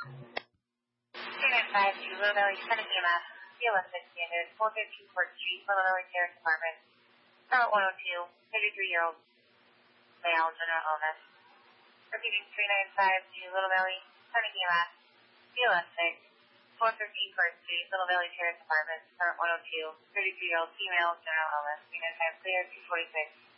295 to Little Valley, Tennessee, Mass. CLS Standard, 415 Court Street, Little Valley Sheriff's Department. Charlotte 102, 33-year-old male, general illness. Repeating 395 to Little Valley, Tennessee, Mass. CLS 415 Court Street, Little Valley Sheriff's Department. Charlotte 102, 33-year-old female, general illness. 395 clear, 246.